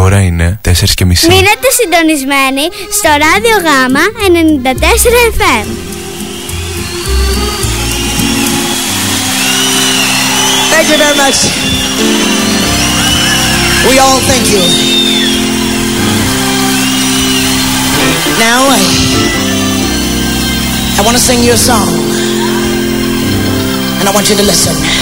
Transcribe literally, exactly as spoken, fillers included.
ώρα είναι τέσσερις και μισή. Μείνετε συντονισμένοι στο Ράδιο Γάμα ενενήντα τέσσερα εφ εμ. Thank you very much. We all thank you. Now, I, I want to sing you a song, and I want you to listen.